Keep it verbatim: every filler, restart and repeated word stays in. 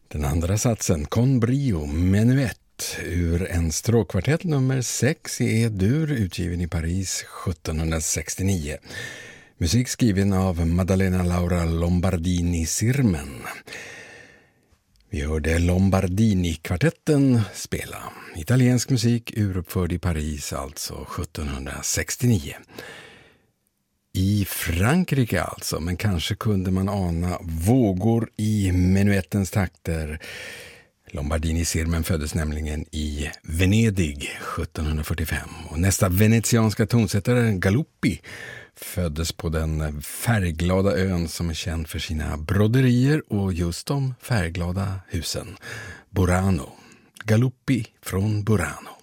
Den andra satsen, Con brio, menuett, ur en stråkkvartett nummer sex i E-dur, utgiven i Paris sjuttonhundrasextionio. Musik skriven av Maddalena Laura Lombardini-Sirmen. Vi hörde Lombardini-kvartetten spela. Italiensk musik uruppförd i Paris, alltså sjuttonhundrasextionio. I Frankrike alltså, men kanske kunde man ana vågor i menuettens takter. Lombardini-Sirmen föddes nämligen i Venedig sjuttonhundrafyrtiofem. Och nästa venetianska tonsättare, Galuppi, föddes på den färgglada ön som är känd för sina broderier och just de färgglada husen. Burano. Galuppi från Burano.